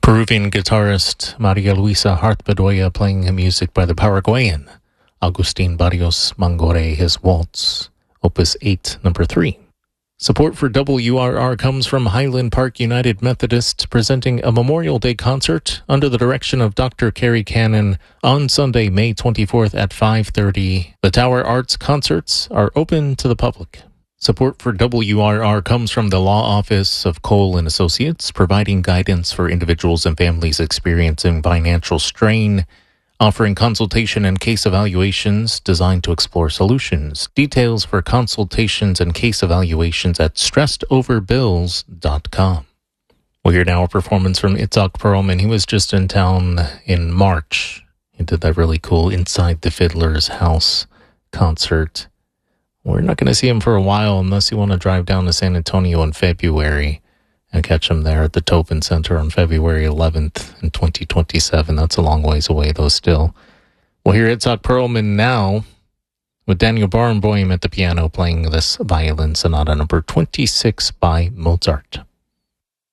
Peruvian guitarist Maria Luisa Hart Bedoya playing music by the Paraguayan Agustin Barrios Mangore, his waltz, Opus 8, number 3. Support for WRR comes from Highland Park United Methodist, presenting a Memorial Day concert under the direction of Dr. Carrie Cannon on Sunday, May 24th at 5:30. The Tower Arts concerts are open to the public. Support for WRR comes from the Law Office of Cole & Associates, providing guidance for individuals and families experiencing financial strain, offering consultation and case evaluations designed to explore solutions. Details for consultations and case evaluations at stressedoverbills.com. We'll hear now a performance from Itzhak Perlman. He was just in town in March. He did that really cool Inside the Fiddler's House concert. We're not going to see him for a while unless you want to drive down to San Antonio in February and catch him there at the Tobin Center on February 11th in 2027. That's a long ways away, though, still. We'll hear Itzhak Perlman now with Daniel Barenboim at the piano playing this violin sonata number 26 by Mozart.